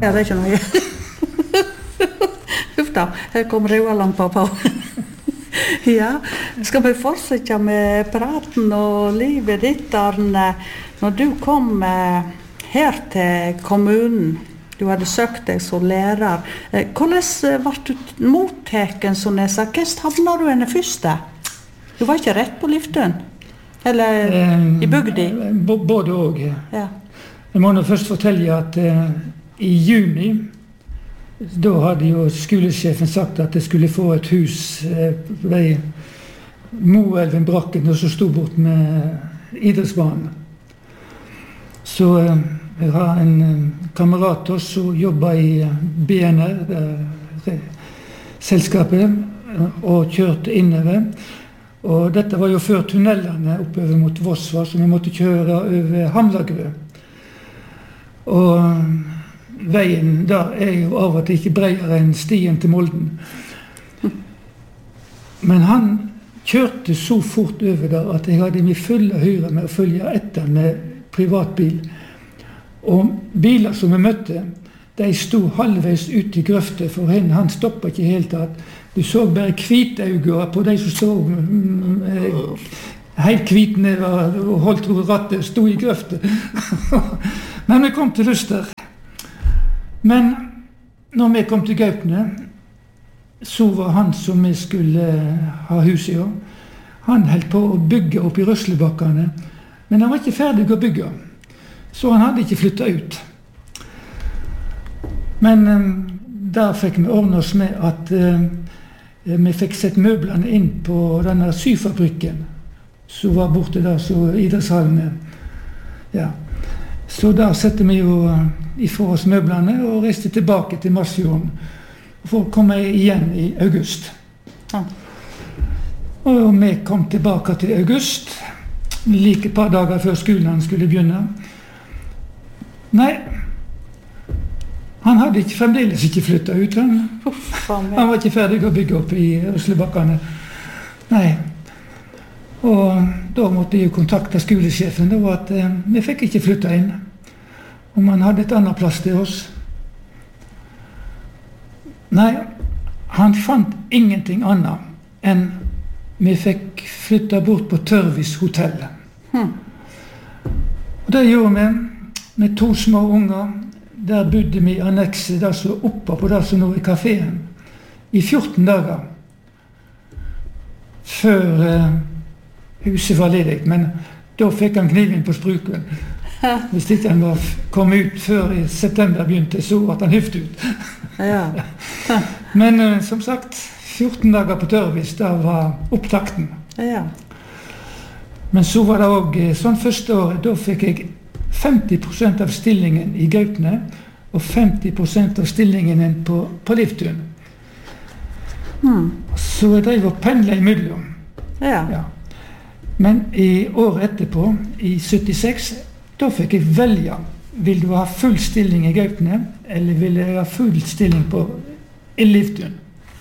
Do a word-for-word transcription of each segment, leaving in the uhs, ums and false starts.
Ja, det er ikke noe. Huff da, her kom rødlampa på. Ja, skal vi fortsette med praten og livet ditt, Arne? Når du kom her til kommunen, du hadde søkt deg som lærer, hvordan var du motteken som jeg sa? Hvordan havnet du henne første? Du var ikke rett på Liftun? Eller i bygdi? B- både og. Ja. Jeg må nå først fortelle at uh, i juni, da hadde jo skolesjefen sagt at jeg skulle få et hus uh, ved Moelven Brakken, og så stod bort med idrettsbanen. Så uh, jeg har en uh, kamerat også som jobber i uh, B N R, uh, selskapet, uh, og kjørte innover. Og dette var jo før tunnelene oppover mot Voss, så vi måtte kjøre over Hamlagrø. Og veien der er jo av og til ikke bredere enn stien til Molden. Men han kjørte så fort over der at jeg hadde min fulle hyre med å følge etter med privatbil. Og biler som vi møtte, de sto halvveis ut i grøftet, for han, han stoppet ikke helt tatt. Du så bare hvitauger på de som så mm, helt hvitne og holdt rattet, stod i grøftet. Men vi kom til Luster. Men når vi kom til Gaupne, så var han som vi skulle ha hus i. Han holdt på å bygge opp i Røslebakkene, men han var ikke ferdig å bygge. Så han hadde ikke flyttet ut. Men um, der fikk vi ordne oss med at uh, vi fikk sett møblene inn på denne syfabrikken, som var borte der, så idrettshallene. Ja. Så der sette vi jo uh, ifra oss møblene og reiste tilbake til Masfjorden for å komme igjen i august. Ja. Og vi kom tilbake til august, like et par dager før skolen skulle begynne. Nei, han hadde ikke, fremdeles ikke flyttet ut. Han, han var ikke ferdig å bygge opp i Røslebakkene. Nei. Og da måtte jeg jo kontakte skolesjefen, da, at eh, vi fikk ikke flytte inn. Om han hadde et annet plass til oss. Nei, han fant ingenting annet enn vi fikk flytte bort på Tørvis hotell. Hmm. Og det gjorde vi med to små unger. Der bodde vi i annekset, der så oppe på der som nå i kaféen, i fjorten dager. Før eh, huset var ledig, men da fikk han kniven på spruken. Hvis ikke han var kom ut før i september begynte, så at han hyfte ut. Ja. Men eh, som sagt, fjorten dager på Tørvis, der var opptakten. Ja. Men så var det også, sånn første året, da fikk jeg femti prosent av stillingen i Gaupne og femti prosent av stillingen på, på Liftun. Mm. Så jeg drev og pendlet imellom. Ja. Ja. Men i året etterpå, i syttiseks, da fikk jeg velge. Vil du ha full stilling i Gaupne, eller vil jeg ha full stilling på i Liftun?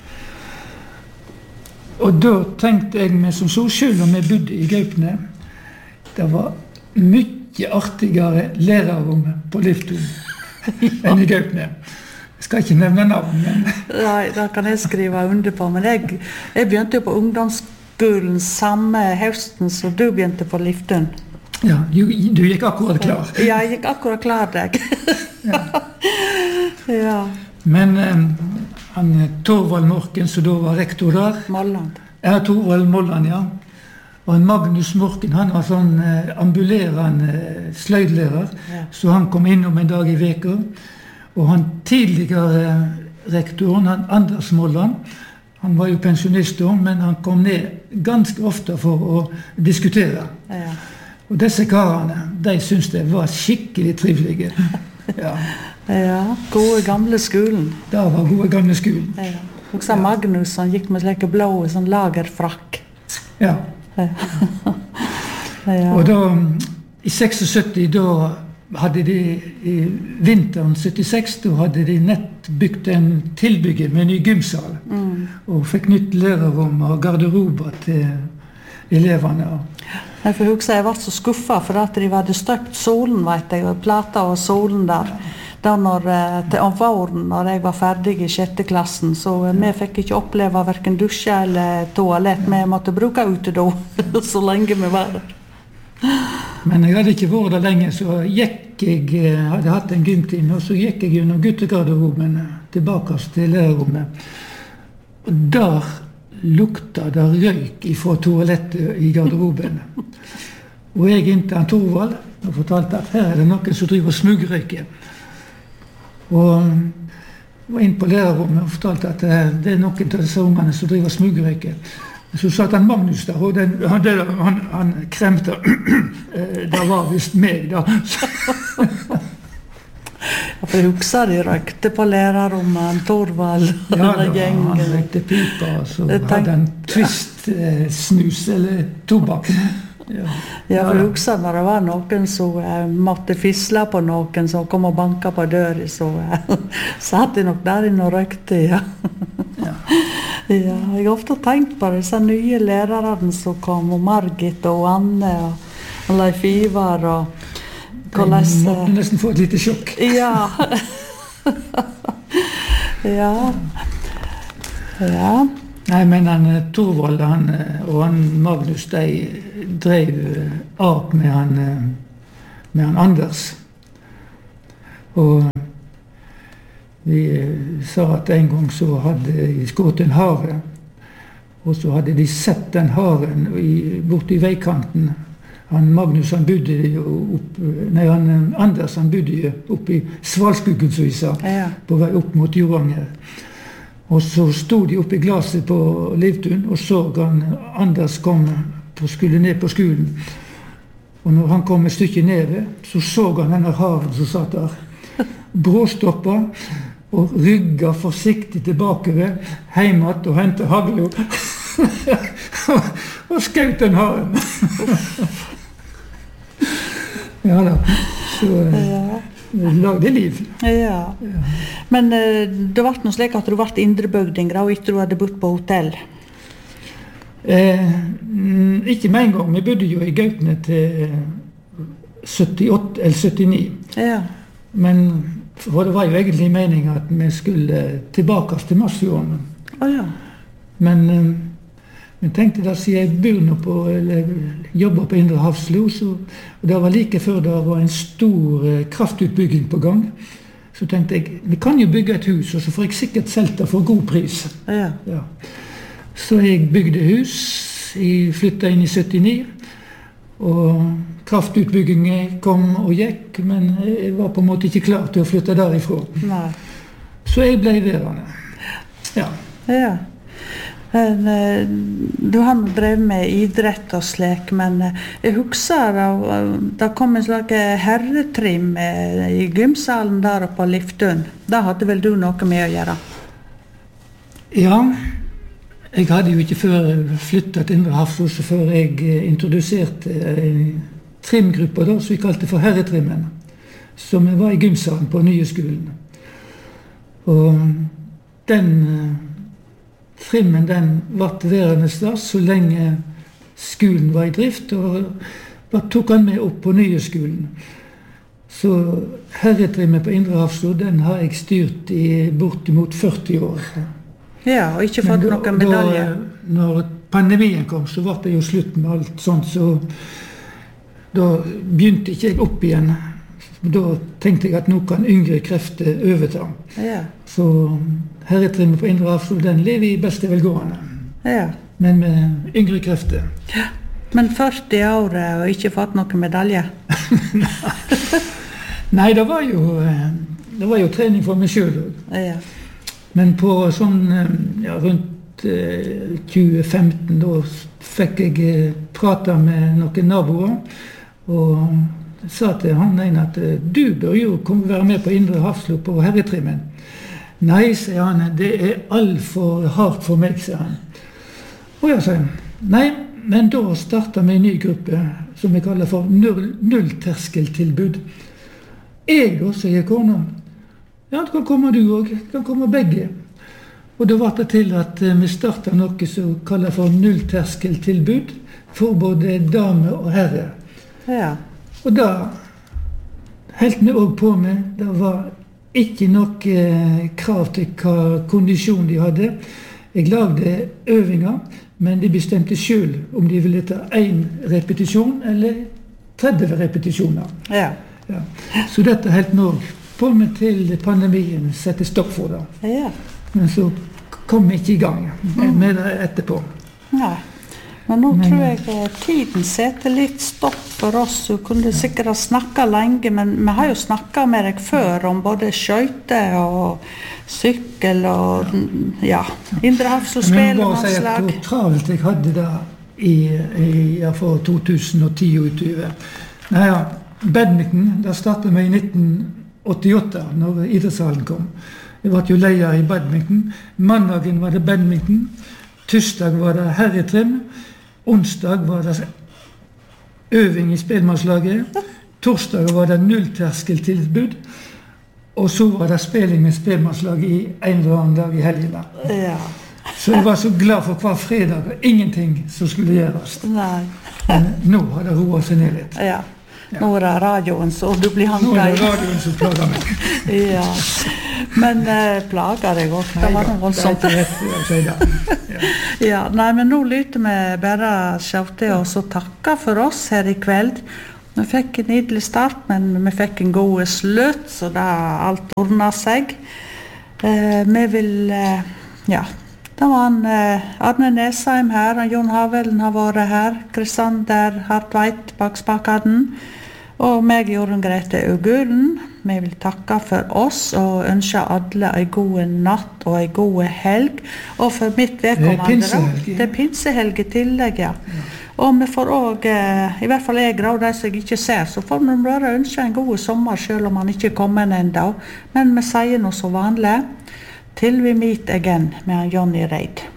Og da tenkte jeg meg som så, selv om jeg bodde i Gaupne, det var mye ikke artigere lærerrom på Liftun enn i Gaupne. Jeg skal ikke nevne navn, men... Nei, det kan jeg skrive under på, men jeg, jeg begynte jo på ungdomsskolen samme høsten som du begynte på Liftun. Ja, du, du gikk akkurat klar. Ja, jeg gikk akkurat klar, deg. Ja. Ja. Men um, han Torvald Morken, som da var rektor der... Molland. Ja, Torvald Molland, ja. Og Magnus Morken, han var sånn eh, ambulerende eh, sløydlærer, ja. Så han kom innom en dag i veka. Og han tidligere eh, rektoren, han Anders Molland, han var jo pensjonist da, men han kom ned ganske ofte for å diskutere. Ja. Og disse karene, de syntes det var skikkelig trivelige. Ja. Ja, gode gamle skolen. Det var gode gamle skolen. Ja. Og så Magnus, han gikk med slike blå, sånn lagerfrakk. Ja. Ja. Ja. Og da, i syttiseks, da hadde de, i vinteren syttiseks, da hadde de nett bygd en tilbygge med ny gymsal, mm. og fikk nytt lærerrom og garderober til eleverne. Jeg får huske, jeg var så skuffet for at de hadde støpt solen, vet jeg, og plata og solen der. da når, eh, til om våren, når jeg var ferdig i sjette klassen, så eh, vi fikk ikke oppleve hverken dusje eller toalett. Vi måtte bruke utedo så lenge vi var der. Men jeg hadde ikke vært der lenge, så gikk jeg, eh, hadde hatt en gymtime, og så gikk jeg gjennom guttegarderoben tilbake til lærerrommet. Og der lukta det røyk fra toalettet i garderoben. Og jeg inntil han Torvald og fortalte at her er det noen som driver og smugrøyker. Og var inn på lærerrommet og fortalte at det er noen av disse ungene som driver og smugrøyker. Så satt han Magnus der, og den, han, han, han kremte. Det var visst meg da. For jeg husker de røykte på lærerrommet, Torvald og ja, den gjengen. Ja, han røykte pipa, og så hadde han twist eh, snus eller tobakk. Ja, ja, for jeg husker når det var noen som eh, måtte fisle på noen som kom og banka på døren, så eh, satt de nok der inne og røykte, ja. Ja. Ja, jeg har ofte tenkt på disse nye lærerne som kom, og Margit og Anne og Leif Ivar og hvordan... Jeg måtte nesten få et lite sjokk. Ja. Ja. Ja. Nei, men han Torvald han, og han Magnus, de drev av med han, med han Anders. Og vi sa at en gang så hadde de skutt en hare, og så hadde de sett den haren borte i veikanten. Han Magnus han bodde jo opp, nei, han Anders han bodde jo oppe i Svalskuggen, som vi sa, ja. På vei opp mot Joranger. Og så stod de oppe i glaset på Livtun, og så han Anders kom og skulle ned på skolen. Og når han kom et stykke ned, så så han denne haren som satt der. Bråstoppa og rygga forsiktig tilbake ved, heimat og hentet haglo. Og skjøt den haren. Ja da, så ja. Lagde liv. Ja. Ja. Men uh, det var noe slik at du ble indrebygding, og ikke du hadde bodd på hotell? Eh, ikke med en gang. Vi bodde jo i Gautene til syttiåtte eller syttini. Ja. Men for det var jo egentlig meningen at vi skulle tilbake til Masfjorden. Oh, ja. Men um, jeg tenkte da, siden jeg bor nå på, eller jobber på Indre Hafslo, så, og det var like før det var en stor uh, kraftutbygging på gang, så tenkte jeg, vi kan jo bygge et hus, og så får jeg sikkert selv det for god pris. Ja. Ja. Så jeg bygde hus, jeg flyttet inn i syttini, og kraftutbyggingen kom og gikk, men jeg var på en måte ikke klar til å flytte derifra. Nei. Så jeg ble værende. Ja. Ja. Men, du har drevet med idrett og slik, men jeg husker da det kom en slags herretrim i gymsalen der oppe på Livtun. Da hadde vel du noe med å gjøre? Ja, jeg hadde jo ikke før flyttet til Indre Hafslo, før jeg introduserte en trimgruppe da, som vi kalte for herretrimmen, som var i gymsalen på nye skolen. Og den trimmen den var værende der så lenge skolen var i drift, og da tok han med opp på nye skolen. Så herretrimmen på Indre Hafslo, den har jeg styrt i bortimot førti år. Ja, og ikke fått da, noen medalje. Da, når pandemien kom, så var det jo slutt med alt sånt, så da begynte ikke jeg opp igjen. Da tenkte jeg at nå kan yngre krefter overta. Ja. Så herretrimmen på Indre Hafslo, den lever i beste velgående. Ja. Men med yngre krefter. Ja. Men førti år og ikke fått noen medalje? Nei, det var jo, det var jo trening for meg selv. Ja. Men på sånn, ja, rundt eh, tjue femten, da fikk jeg prate med noen naboer, og sa til han ene at du bør jo komme være med på Indre Hafslo på herretrimmen. Nei, sier han, det er alt for hardt for meg, sier han. Og jeg sier, nei, men da starter vi en ny gruppe, som vi kaller for null, nullterskeltilbud. Jeg da, sier kona. Ja, det kan komme du også, det kan komme begge. Og da var det til at vi startet noe som vi kaller for nullterskeltilbud, for både dame og herre. Ja. Og da helt vi også på med, det var ikke nok eh, krav til hva kondisjon de hadde. Jeg lagde øvinger, men de bestemte selv om de ville ta én repetisjon eller tretti repetisjoner. Ja. Ja. Så dette helt nå på meg til pandemien sette stopp for det. Ja. Men så kom vi ikke i gang med det etterpå. Nei. Men nå men, tror jeg tiden setter litt stopp for oss. Du kunne sikkert ha snakket lenge, men vi har jo snakket med deg før om både skøyter og sykkel og ja, Indrehavs og spellemannslag. Jeg må bare si hvor travelt jeg hadde det i, i ja, for to tusen og ti og utover. Nei, ja, badminton, da startet vi i nitten åttiåtte, når idrettshallen kom. Jeg var jo leder i badminton. Mandagen var det badminton. Tirsdag var det herretrim. Onsdag var det øving i spelmannslaget. Torsdag var det nullterskeltilbud. Og så var det spilling med spelmannslaget i en eller annen dag i helgene. Ja. Så jeg var så glad for hver fredag og ingenting som skulle gjøres. Nei. Men nå har det roet seg ned litt. Ja. Nå er det radioen så du blir hanket. Nå er det radioen som plager meg. Ja. Men eh, plager deg også. Det var noe voldsomt. Det er ikke rett å si det. Ja. Ja, nei, men nå lytter vi bare skjøvte oss og takke for oss her i kveld. Vi fikk en nydelig start, men vi fikk en god slutt, så det alt ordnet seg. Eh, vi vil, eh, ja, det var en eh, Arne Nesheim her, og Jon Havelen har vært her, Kristander Hartveit bak spakadden, og meg, Jorunn Grete Augulen. Vi vil takke for oss og ønske alle en god natt og en god helg. Og for mitt vedkommende, det er pinsehelg i tillegg, ja. Ja. Og vi får også, i hvert fall jeg og de som jeg ikke ser, så får vi bare ønske en god sommer selv om han ikke kommer enda. Men vi sier noe så vanlig. Till vi meet again med Johnny Reid.